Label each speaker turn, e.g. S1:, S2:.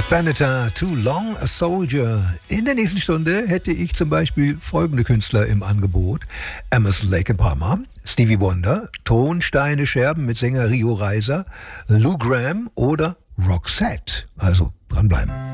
S1: Cat Beneta, Too Long a Soldier. In der nächsten Stunde hätte ich zum Beispiel folgende Künstler im Angebot. Emerson, Lake Palmer, Stevie Wonder, Tonsteine Scherben mit Sänger Rio Reiser, Lou Gramm oder Roxette. Also dranbleiben.